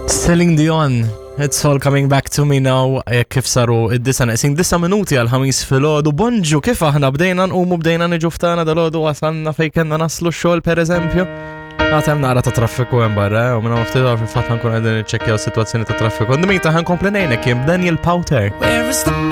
Celine Dion, it's all coming back to me now. Kif saru id-disa naqsing 9 minuti għal-ħamis fil-ħodu. Bonġu, kif aħna bdejna nqumu bdejna niġuftana dal-ħodu għasanna fej kena naslu xol per eżempju. Għatem naqra ta' traffiku għem barra, u minna maftida fil-fat ħankun għedin ċekjaw situazzjoni ta' traffiku. Ndimita ħankomplenejnek jem Daniel Powter.